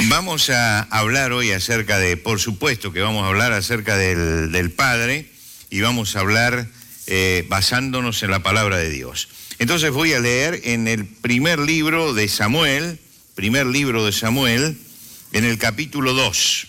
Vamos a hablar hoy acerca de, por supuesto que vamos a hablar acerca del Padre, y vamos a hablar basándonos en la palabra de Dios. Entonces voy a leer en el primer libro de Samuel, en el capítulo 2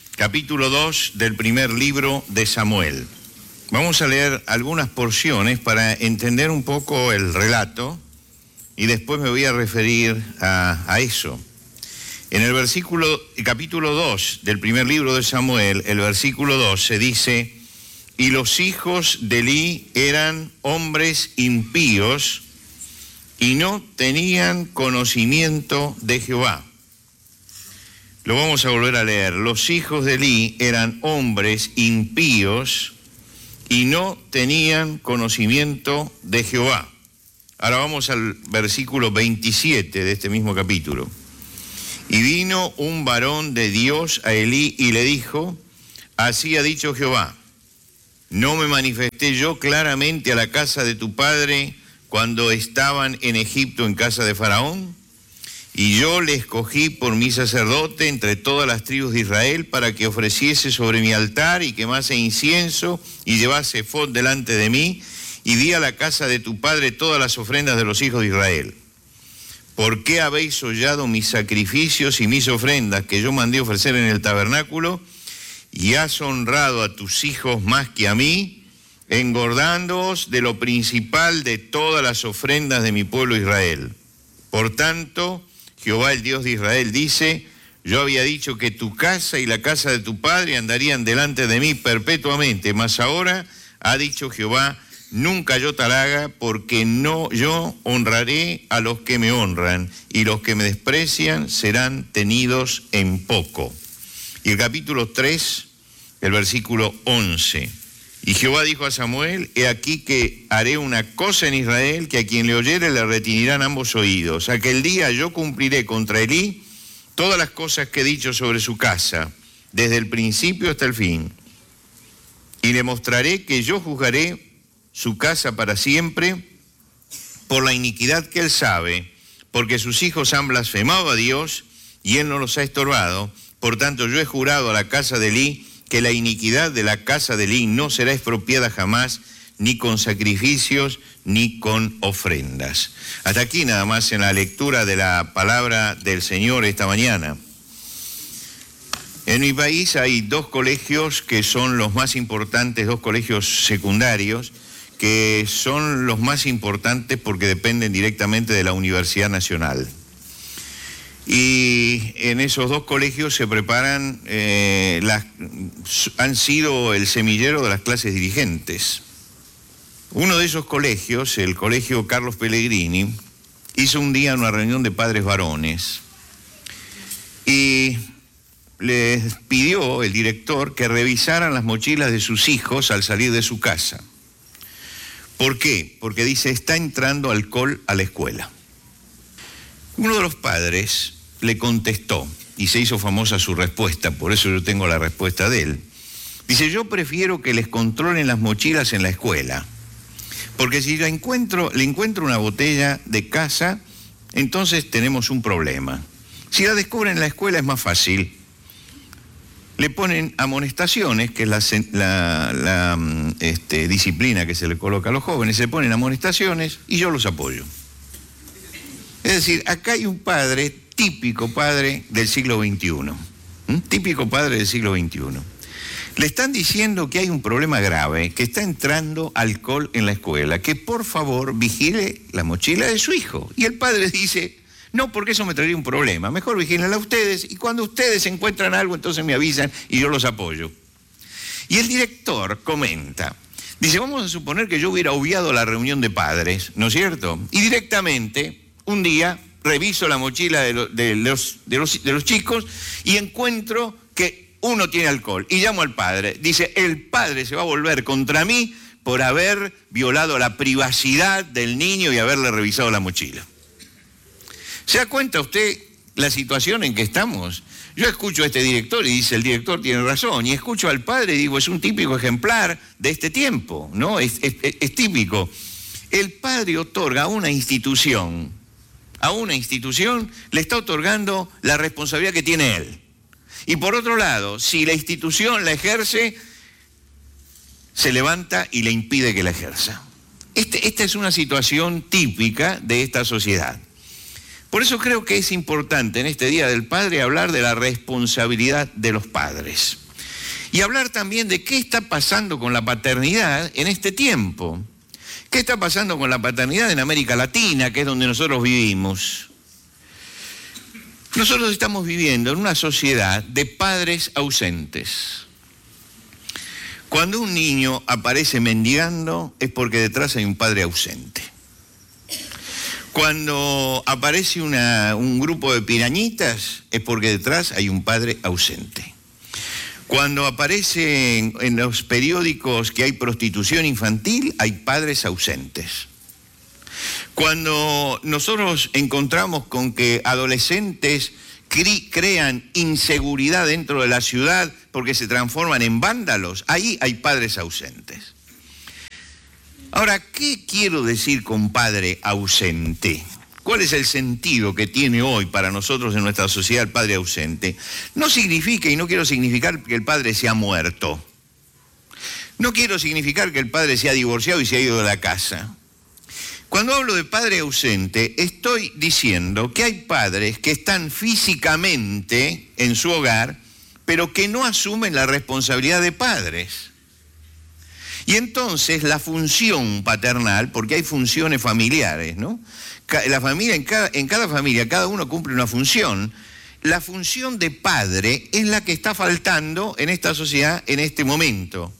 del primer libro de Samuel. Vamos a leer algunas porciones para entender un poco el relato, y después me voy a referir a eso. En el capítulo 2 del primer libro de Samuel, el versículo 12 dice: y los hijos de Elí eran hombres impíos y no tenían conocimiento de Jehová. Lo vamos a volver a leer. Los hijos de Elí eran hombres impíos y no tenían conocimiento de Jehová. Ahora vamos al versículo 27 de este mismo capítulo. Y vino un varón de Dios a Elí y le dijo: así ha dicho Jehová, ¿no me manifesté yo claramente a la casa de tu padre cuando estaban en Egipto en casa de Faraón? Y yo le escogí por mi sacerdote entre todas las tribus de Israel para que ofreciese sobre mi altar y quemase incienso y llevase ephod delante de mí, y di a la casa de tu padre todas las ofrendas de los hijos de Israel. ¿Por qué habéis hollado mis sacrificios y mis ofrendas que yo mandé ofrecer en el tabernáculo? Y has honrado a tus hijos más que a mí, engordándoos de lo principal de todas las ofrendas de mi pueblo Israel. Por tanto, Jehová el Dios de Israel dice: yo había dicho que tu casa y la casa de tu padre andarían delante de mí perpetuamente, mas ahora ha dicho Jehová: nunca yo tal haga, porque no yo honraré a los que me honran, y los que me desprecian serán tenidos en poco. Y el capítulo 3, el versículo 11. Y Jehová dijo a Samuel: he aquí que haré una cosa en Israel, que a quien le oyere le retinirán ambos oídos. Aquel día yo cumpliré contra Elí todas las cosas que he dicho sobre su casa, desde el principio hasta el fin. Y le mostraré que yo juzgaré su casa para siempre por la iniquidad que él sabe, porque sus hijos han blasfemado a Dios y él no los ha estorbado. Por tanto, yo he jurado a la casa de Elí que la iniquidad de la casa de Elí no será expropiada jamás, ni con sacrificios, ni con ofrendas. Hasta aquí nada más en la lectura de la palabra del Señor esta mañana. En mi país hay dos colegios que son los más importantes, dos colegios secundarios, que son los más importantes porque dependen directamente de la Universidad Nacional. Y en esos dos colegios se preparan, han sido el semillero de las clases dirigentes. Uno de esos colegios, el Colegio Carlos Pellegrini, hizo un día una reunión de padres varones y les pidió el director que revisaran las mochilas de sus hijos al salir de su casa. ¿Por qué? Porque dice: está entrando alcohol a la escuela. Uno de los padres le contestó, y se hizo famosa su respuesta, por eso yo tengo la respuesta de él. Dice: yo prefiero que les controlen las mochilas en la escuela, porque si le encuentro una botella de casa, entonces tenemos un problema. Si la descubren en la escuela es más fácil. Le ponen amonestaciones, que es la disciplina que se le coloca a los jóvenes, se ponen amonestaciones y yo los apoyo. Es decir, acá hay un padre, típico padre del siglo XXI, típico padre del siglo XXI. Le están diciendo que hay un problema grave, que está entrando alcohol en la escuela, que por favor vigile la mochila de su hijo. Y el padre dice: no, porque eso me traería un problema. Mejor vigílenla ustedes, y cuando ustedes encuentran algo, entonces me avisan y yo los apoyo. Y el director comenta, dice: vamos a suponer que yo hubiera obviado la reunión de padres, ¿no es cierto? Y directamente, un día, reviso la mochila de los chicos y encuentro que uno tiene alcohol. Y llamo al padre. Dice: el padre se va a volver contra mí por haber violado la privacidad del niño y haberle revisado la mochila. ¿Se da cuenta usted la situación en que estamos? Yo escucho a este director y dice: el director tiene razón. Y escucho al padre y digo: es un típico ejemplar de este tiempo, ¿no? Es típico. El padre otorga a una institución a una institución, le está otorgando la responsabilidad que tiene él. Y por otro lado, si la institución la ejerce, se levanta y le impide que la ejerza. Esta es una situación típica de esta sociedad. Por eso creo que es importante en este Día del Padre hablar de la responsabilidad de los padres. Y hablar también de qué está pasando con la paternidad en este tiempo. ¿Qué está pasando con la paternidad en América Latina, que es donde nosotros vivimos? Nosotros estamos viviendo en una sociedad de padres ausentes. Cuando un niño aparece mendigando es porque detrás hay un padre ausente. Cuando aparece un grupo de pirañitas es porque detrás hay un padre ausente. Cuando aparece en los periódicos que hay prostitución infantil, hay padres ausentes. Cuando nosotros encontramos con que adolescentes crean inseguridad dentro de la ciudad porque se transforman en vándalos, ahí hay padres ausentes. Ahora, ¿qué quiero decir con padre ausente? ¿Cuál es el sentido que tiene hoy para nosotros en nuestra sociedad el padre ausente? No significa, y no quiero significar que el padre se ha muerto. No quiero significar que el padre se ha divorciado y se ha ido de la casa. Cuando hablo de padre ausente, estoy diciendo que hay padres que están físicamente en su hogar, pero que no asumen la responsabilidad de padres. Y entonces la función paternal, porque hay funciones familiares, ¿no? La familia, en cada familia, cada uno cumple una función. La función de padre es la que está faltando en esta sociedad en este momento.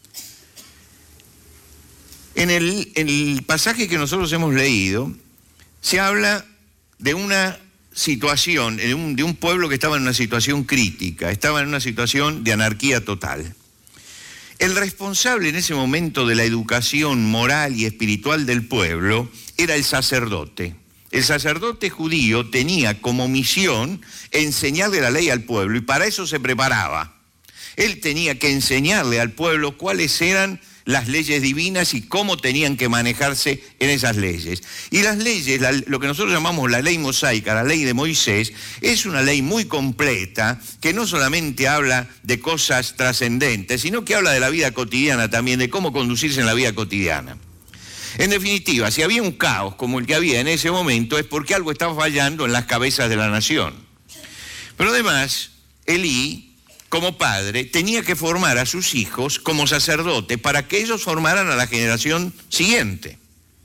En el pasaje que nosotros hemos leído, se habla de una situación, de un pueblo que estaba en una situación crítica, estaba en una situación de anarquía total. El responsable en ese momento de la educación moral y espiritual del pueblo era el sacerdote. El sacerdote judío tenía como misión enseñarle la ley al pueblo y para eso se preparaba. Él tenía que enseñarle al pueblo cuáles eran las leyes divinas y cómo tenían que manejarse en esas leyes. Y las leyes, lo que nosotros llamamos la ley mosaica, la ley de Moisés, es una ley muy completa que no solamente habla de cosas trascendentes, sino que habla de la vida cotidiana también, de cómo conducirse en la vida cotidiana. En definitiva, si había un caos como el que había en ese momento, es porque algo estaba fallando en las cabezas de la nación. Pero además, Elí, como padre, tenía que formar a sus hijos como sacerdote para que ellos formaran a la generación siguiente.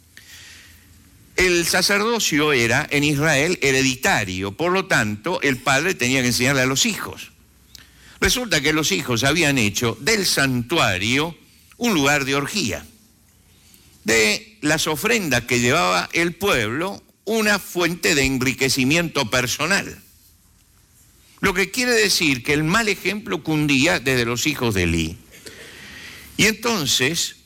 El sacerdocio era en Israel hereditario, por lo tanto, el padre tenía que enseñarle a los hijos. Resulta que los hijos habían hecho del santuario un lugar de orgía, de las ofrendas que llevaba el pueblo, una fuente de enriquecimiento personal. Lo que quiere decir que el mal ejemplo cundía desde los hijos de Elí. Y entonces,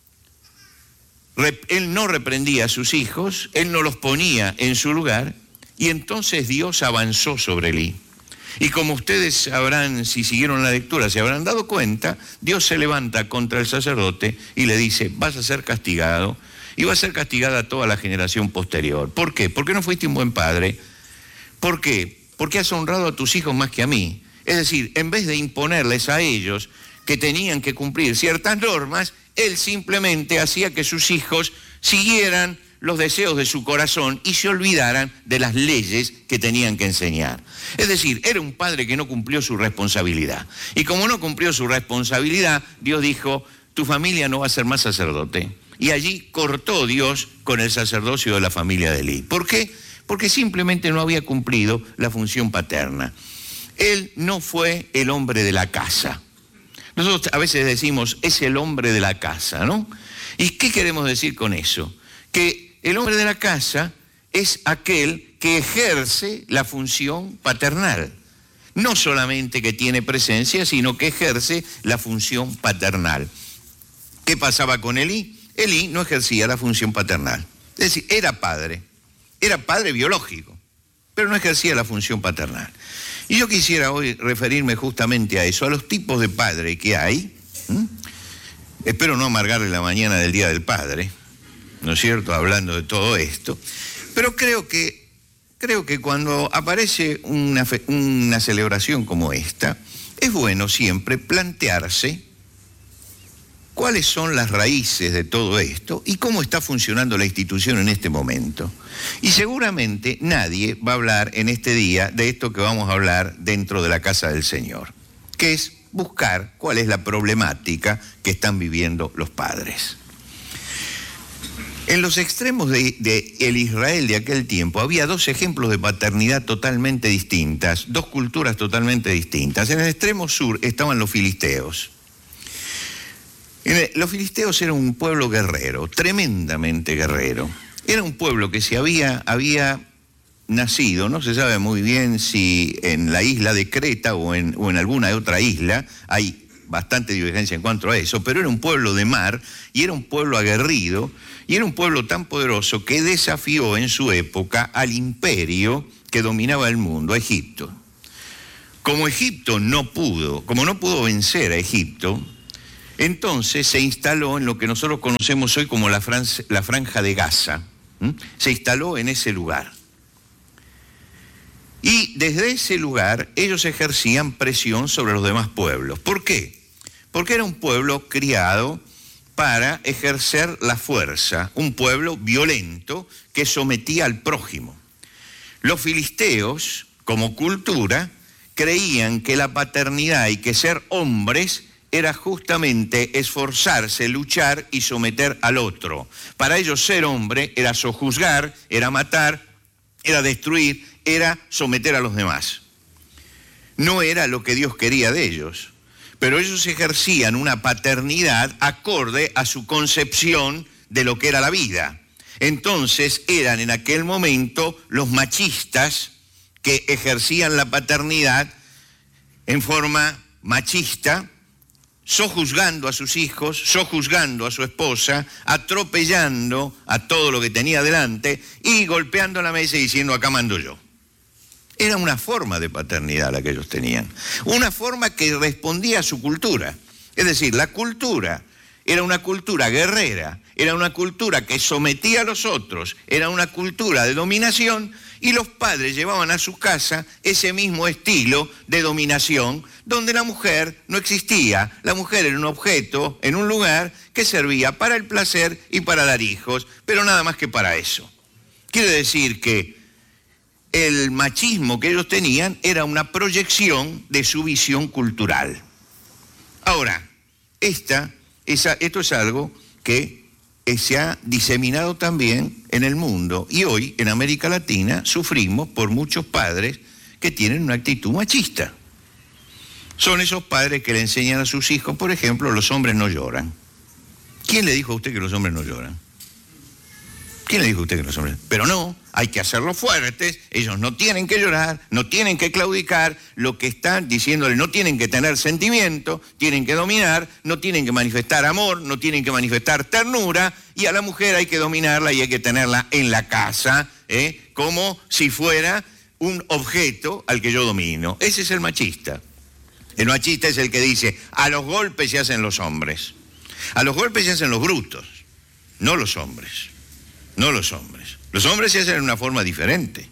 él no reprendía a sus hijos, él no los ponía en su lugar, y entonces Dios avanzó sobre Elí. Y como ustedes sabrán, si siguieron la lectura, se habrán dado cuenta, Dios se levanta contra el sacerdote y le dice, vas a ser castigado, y va a ser castigada toda la generación posterior. ¿Por qué? Porque no fuiste un buen padre. ¿Por qué? Porque has honrado a tus hijos más que a mí. Es decir, en vez de imponerles a ellos que tenían que cumplir ciertas normas, él simplemente hacía que sus hijos siguieran los deseos de su corazón y se olvidaran de las leyes que tenían que enseñar. Es decir, era un padre que no cumplió su responsabilidad. Y como no cumplió su responsabilidad, Dios dijo, tu familia no va a ser más sacerdote. Y allí cortó Dios con el sacerdocio de la familia de Elí. ¿Por qué? Porque simplemente no había cumplido la función paterna. Él no fue el hombre de la casa. Nosotros a veces decimos, es el hombre de la casa, ¿no? ¿Y qué queremos decir con eso? Que el hombre de la casa es aquel que ejerce la función paternal. No solamente que tiene presencia, sino que ejerce la función paternal. ¿Qué pasaba con Elí? Elí no ejercía la función paternal. Es decir, era padre biológico, pero no ejercía la función paternal. Y yo quisiera hoy referirme justamente a eso, a los tipos de padre que hay. Espero no amargarle la mañana del Día del Padre, ¿no es cierto?, hablando de todo esto. Pero creo que creo que cuando aparece una celebración como esta, es bueno siempre plantearse cuáles son las raíces de todo esto y cómo está funcionando la institución en este momento. Y seguramente nadie va a hablar en este día de esto que vamos a hablar dentro de la casa del Señor, que es buscar cuál es la problemática que están viviendo los padres. En los extremos de el Israel de aquel tiempo había dos ejemplos de paternidad totalmente distintas, dos culturas totalmente distintas. En el extremo sur estaban los filisteos. Los filisteos eran un pueblo guerrero, tremendamente guerrero. Era un pueblo que se había nacido, no se sabe muy bien si en la isla de Creta o en alguna otra isla, hay bastante divergencia en cuanto a eso, pero era un pueblo de mar y era un pueblo aguerrido y era un pueblo tan poderoso que desafió en su época al imperio que dominaba el mundo, a Egipto. Como no pudo vencer a Egipto, entonces se instaló en lo que nosotros conocemos hoy como la Franja de Gaza. Se instaló en ese lugar. Y desde ese lugar ellos ejercían presión sobre los demás pueblos. ¿Por qué? Porque era un pueblo criado para ejercer la fuerza, un pueblo violento que sometía al prójimo. Los filisteos, como cultura, creían que la paternidad y que ser hombres era justamente esforzarse, luchar y someter al otro. Para ellos ser hombre era sojuzgar, era matar, era destruir, era someter a los demás. No era lo que Dios quería de ellos, pero ellos ejercían una paternidad acorde a su concepción de lo que era la vida. Entonces eran en aquel momento los machistas que ejercían la paternidad en forma machista, sojuzgando a sus hijos, sojuzgando a su esposa, atropellando a todo lo que tenía delante y golpeando la mesa y diciendo acá mando yo. Era una forma de paternidad la que ellos tenían, una forma que respondía a su cultura. Es decir, la cultura era una cultura guerrera, era una cultura que sometía a los otros, era una cultura de dominación y los padres llevaban a su casa ese mismo estilo de dominación donde la mujer no existía. La mujer era un objeto en un lugar que servía para el placer y para dar hijos, pero nada más que para eso. Quiere decir que el machismo que ellos tenían era una proyección de su visión cultural. Ahora, esto es algo que se ha diseminado también en el mundo y hoy en América Latina sufrimos por muchos padres que tienen una actitud machista. Son esos padres que le enseñan a sus hijos, por ejemplo, los hombres no lloran. ¿Quién le dijo a usted que los hombres no lloran? ¿Quién le dijo a usted que los hombres? Pero no, hay que hacerlos fuertes, ellos no tienen que llorar, no tienen que claudicar, lo que están diciéndole no tienen que tener sentimiento, tienen que dominar, no tienen que manifestar amor, no tienen que manifestar ternura, y a la mujer hay que dominarla y hay que tenerla en la casa, como si fuera un objeto al que yo domino. Ese es el machista. El machista es el que dice, a los golpes se hacen los hombres, a los golpes se hacen los brutos, no los hombres. No los hombres. Los hombres se hacen de una forma diferente.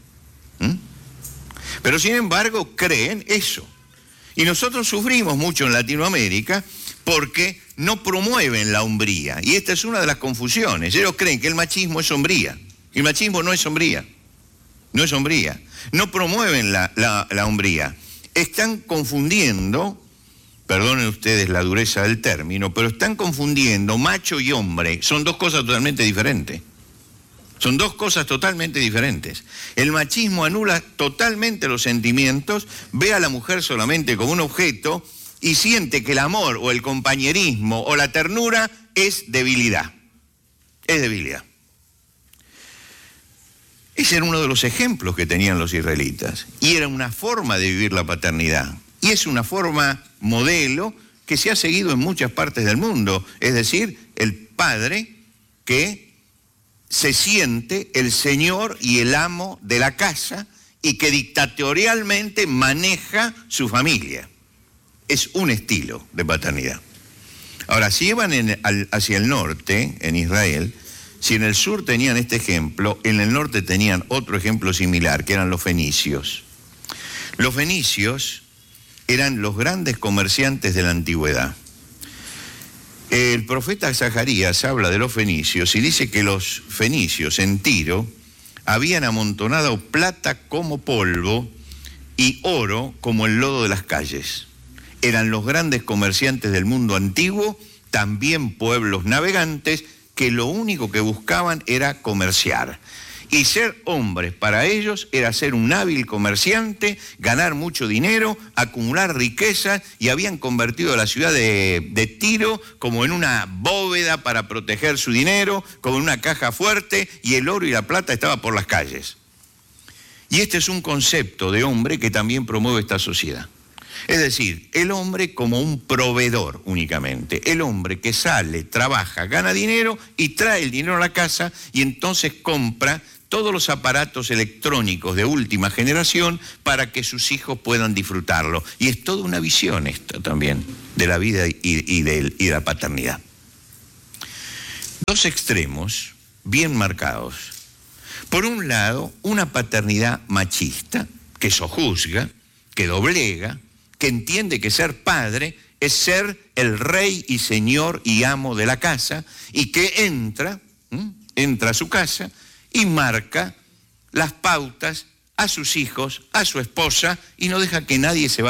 Pero sin embargo creen eso. Y nosotros sufrimos mucho en Latinoamérica porque no promueven la hombría. Y esta es una de las confusiones. Ellos creen que el machismo es hombría. Y el machismo no es hombría. No es hombría. No promueven la hombría. Están confundiendo, perdonen ustedes la dureza del término, pero están confundiendo macho y hombre. Son dos cosas totalmente diferentes. Son dos cosas totalmente diferentes. El machismo anula totalmente los sentimientos, ve a la mujer solamente como un objeto y siente que el amor o el compañerismo o la ternura es debilidad. Es debilidad. Ese era uno de los ejemplos que tenían los israelitas. Y era una forma de vivir la paternidad. Y es una forma modelo que se ha seguido en muchas partes del mundo. Es decir, el padre que se siente el señor y el amo de la casa y que dictatorialmente maneja su familia. Es un estilo de paternidad. Ahora, si van hacia el norte, en Israel, Si en el sur tenían este ejemplo, en el norte tenían otro ejemplo similar, que eran los fenicios. Los fenicios eran los grandes comerciantes de la antigüedad. El profeta Zacarías habla de los fenicios y dice que los fenicios en Tiro habían amontonado plata como polvo y oro como el lodo de las calles. Eran los grandes comerciantes del mundo antiguo, también pueblos navegantes, que lo único que buscaban era comerciar. Y ser hombres para ellos era ser un hábil comerciante, ganar mucho dinero, acumular riquezas, y habían convertido a la ciudad de Tiro como en una bóveda para proteger su dinero, como en una caja fuerte, y el oro y la plata estaba por las calles. Y este es un concepto de hombre que también promueve esta sociedad. Es decir, el hombre como un proveedor únicamente, el hombre que sale, trabaja, gana dinero y trae el dinero a la casa y entonces compra todos los aparatos electrónicos de última generación para que sus hijos puedan disfrutarlo. Y es toda una visión esto también de la vida y de la paternidad. Dos extremos bien marcados. Por un lado, una paternidad machista que sojuzga, que doblega, que entiende que ser padre es ser el rey y señor y amo de la casa y que entra a su casa y marca las pautas a sus hijos, a su esposa, y no deja que nadie se vaya